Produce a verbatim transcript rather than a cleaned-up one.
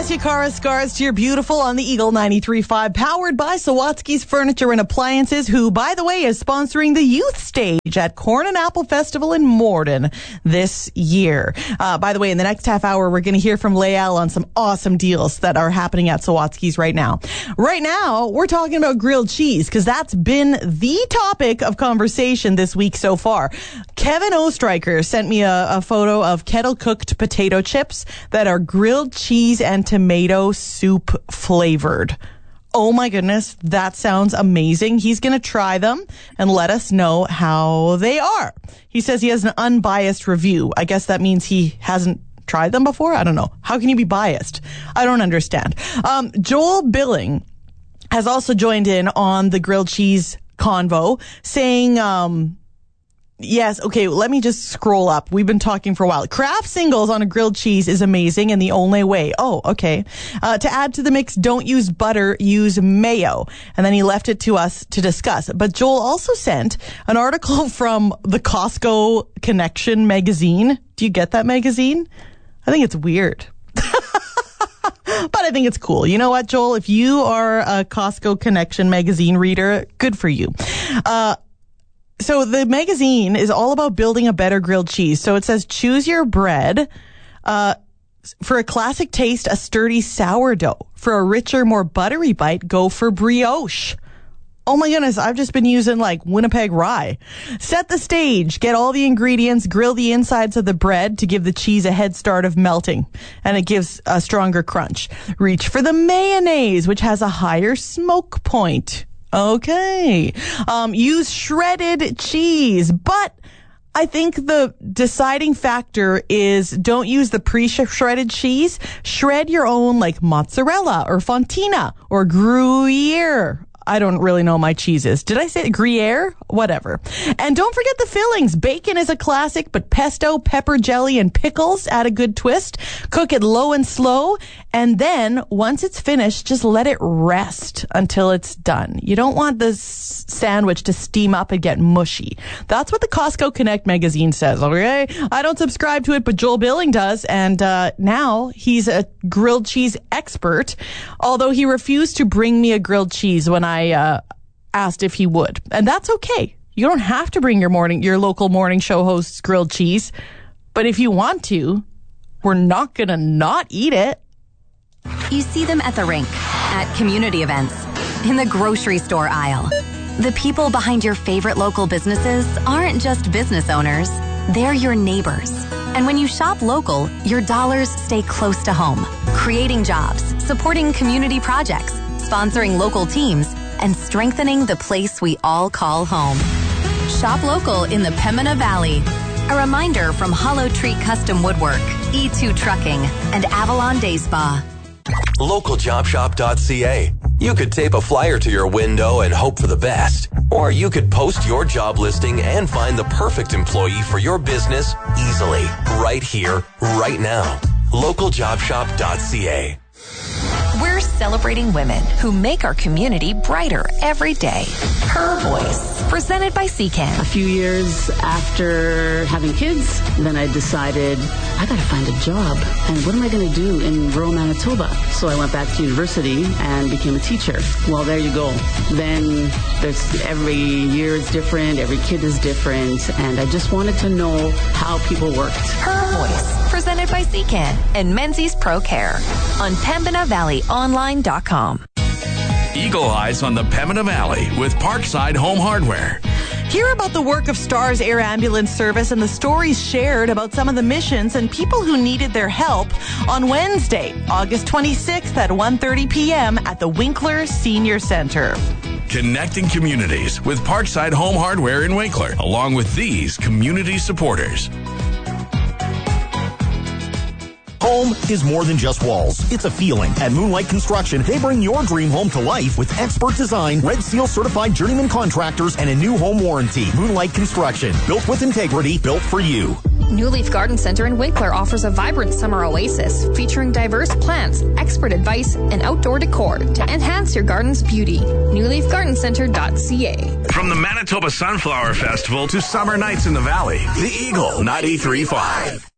Alessia Cara, Scars to Your Beautiful on the Eagle ninety-three point five, powered by Sawatsky's Furniture and Appliances, who, by the way, is sponsoring the youth stage at Corn and Apple Festival in Morden this year. Uh, by the way, in the next half hour, we're going to hear from Lael on some awesome deals that are happening at Sawatsky's right now. Right now, we're talking about grilled cheese, because that's been the topic of conversation this week so far. Kevin Ostreicher sent me a, a photo of kettle-cooked potato chips that are grilled cheese and tomato soup flavored. Oh my goodness, that sounds amazing. He's going to try them and let us know how they are. He says he has an unbiased review. I guess that means he hasn't tried them before? I don't know. How can you be biased? I don't understand. Um, Joel Billing has also joined in on the grilled cheese convo, saying... Um, Yes, okay, let me just scroll up. We've been talking for a while. Kraft Singles on a grilled cheese is amazing and the only way. Oh, okay. Uh, to add to the mix, don't use butter, use mayo. And then he left it to us to discuss. But Joel also sent an article from the Costco Connection magazine. Do you get that magazine? I think it's weird. But I think it's cool. You know what, Joel? If you are a Costco Connection magazine reader, good for you. Uh, So the magazine is all about building a better grilled cheese. So it says, choose your bread. Uh, for a classic taste, a sturdy sourdough. For a richer, more buttery bite, go for brioche. Oh my goodness, I've just been using like Winnipeg rye. Set the stage, get all the ingredients, grill the insides of the bread to give the cheese a head start of melting, and it gives a stronger crunch. Reach for the mayonnaise, which has a higher smoke point. Okay. Um, use shredded cheese, but I think the deciding factor is don't use the pre-shredded cheese. Shred your own, like mozzarella or fontina or Gruyere. I don't really know my cheeses. Did I say Gruyere? Whatever. And don't forget the fillings. Bacon is a classic, but pesto, pepper jelly, and pickles add a good twist. Cook it low and slow. And then once it's finished, just let it rest until it's done. You don't want the s- sandwich to steam up and get mushy. That's what the Costco Connect magazine says, okay? I don't subscribe to it, but Joel Billing does. And uh, now he's a grilled cheese expert, although he refused to bring me a grilled cheese when I I uh, asked if he would. And that's okay. You don't have to bring your morning, your local morning show host's grilled cheese. But if you want to, we're not going to not eat it. You see them at the rink, at community events, in the grocery store aisle. The people behind your favorite local businesses aren't just business owners. They're your neighbors. And when you shop local, your dollars stay close to home, creating jobs, supporting community projects, sponsoring local teams, and strengthening the place we all call home. Shop local in the Pembina Valley. A reminder from Hollow Tree Custom Woodwork, E two Trucking, and Avalon Day Spa. local job shop dot c a. You could tape a flyer to your window and hope for the best. Or you could post your job listing and find the perfect employee for your business easily, right here, right now. local job shop dot c a. We're celebrating women who make our community brighter every day. Her Voice, presented by C C A N. A few years after having kids, then I decided I got to find a job. And what am I going to do in rural Manitoba? So I went back to university and became a teacher. Well, there you go. Then there's every year is different, every kid is different, and I just wanted to know how people worked. Her Voice, presented by C C A N and Menzies Pro Care on Pembina Valley Online dot com. Eagle Eyes on the Pembina Valley with Parkside Home Hardware. Hear about the work of STARS Air Ambulance Service and the stories shared about some of the missions and people who needed their help on Wednesday, August twenty-sixth at one thirty p.m. at the Winkler Senior Center. Connecting communities with Parkside Home Hardware in Winkler, along with these community supporters. Home is more than just walls. It's a feeling. At Moonlight Construction, they bring your dream home to life with expert design, Red Seal certified journeyman contractors, and a new home warranty. Moonlight Construction, built with integrity, built for you. New Leaf Garden Center in Winkler offers a vibrant summer oasis featuring diverse plants, expert advice, and outdoor decor to enhance your garden's beauty. new leaf garden center dot c a. From the Manitoba Sunflower Festival to summer nights in the valley, the Eagle ninety-three point five.